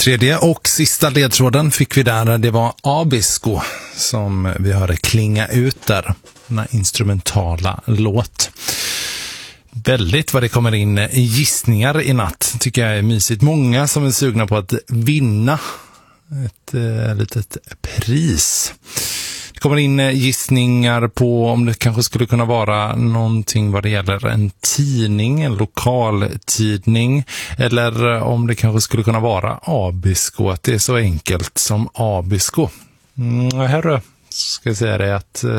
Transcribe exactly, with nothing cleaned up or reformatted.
Tredje och sista ledtråden fick vi där. Det var Abisko som vi hörde klinga ut där. Den här instrumentala låt. Väldigt vad det kommer in gissningar i natt. Tycker jag är mysigt. Många som är sugna på att vinna ett äh, litet pris. Det kommer in gissningar på om det kanske skulle kunna vara någonting vad det gäller en tidning, en lokaltidning, eller om det kanske skulle kunna vara Abisko, att det är så enkelt som Abisko. Mm, här ska jag säga det att